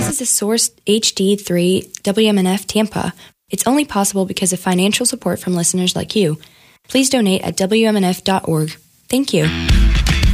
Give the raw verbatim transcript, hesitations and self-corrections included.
This is a Source H D three W M N F Tampa. It's only possible because of financial support from listeners like you. Please donate at W M N F dot org. Thank you.